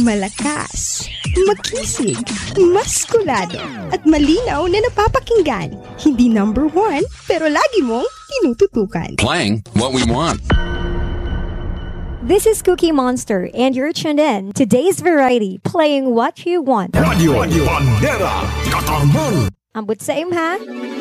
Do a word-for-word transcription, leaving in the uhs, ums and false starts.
Malakas, makisig, maskulado, at malinaw na napapakinggan. Hindi number one, pero lagi mong tinututukan. Playing what we want. This is Cookie Monster, and you're tuned in to Today's Variety, playing what you want. Radio, Radio Bandera, Katarman. Ambot sa imha.